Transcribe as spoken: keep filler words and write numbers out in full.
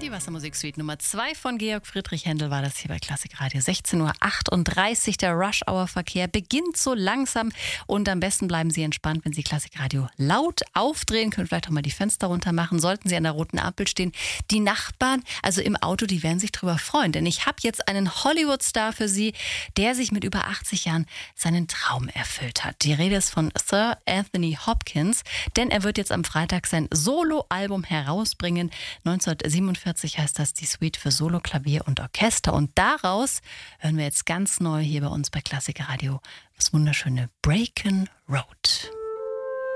Die Wassermusik-Suite Nummer zwei von Georg Friedrich Händel war das hier bei Klassik Radio. sechzehn Uhr achtunddreißig, der Rush-Hour-Verkehr beginnt so langsam und am besten bleiben Sie entspannt, wenn Sie Klassik Radio laut aufdrehen, können vielleicht auch mal die Fenster runter machen, sollten Sie an der roten Ampel stehen. Die Nachbarn, also im Auto, die werden sich drüber freuen, denn ich habe jetzt einen Hollywood-Star für Sie, der sich mit über achtzig Jahren seinen Traum erfüllt hat. Die Rede ist von Sir Anthony Hopkins, denn er wird jetzt am Freitag sein Solo-Album herausbringen. neunzehnhundertsiebenundvierzig heißt das die Suite für Solo, Klavier und Orchester. Und daraus hören wir jetzt ganz neu hier bei uns bei Klassik Radio das wunderschöne Breakin' Road.